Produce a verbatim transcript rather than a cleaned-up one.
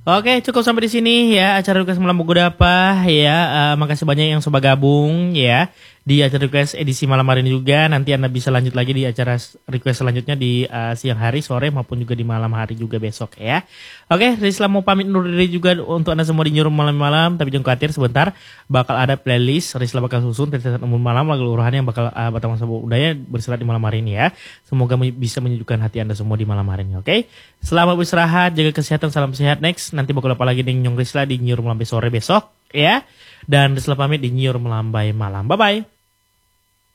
Oke, cukup sampai di sini ya acara request malam Buku Dapa ya. Uh, makasih banyak yang sudah gabung ya di acara request edisi malam hari ini juga. Nanti Anda bisa lanjut lagi di acara request selanjutnya di uh, siang hari, sore maupun juga di malam hari juga besok ya. Oke, Rizla mau pamit undur diri juga untuk Anda semua di Nyurum malam-malam, tapi jangan khawatir sebentar bakal ada playlist Rizla bakal susun tetesan umum malam lagu luruhannya yang bakal uh, Batam Sabuk Budaya berserat di malam hari ini ya. Semoga bisa menyejukkan hati Anda semua di malam hari ini. Oke. Selamat beristirahat, jaga kesehatan, salam sehat. Next, nanti bakal apa lagi dengan Nyong Rizla di Nyurum Melambai sore besok ya. Dan Rizla pamit di Nyurum Melambai malam. Bye bye.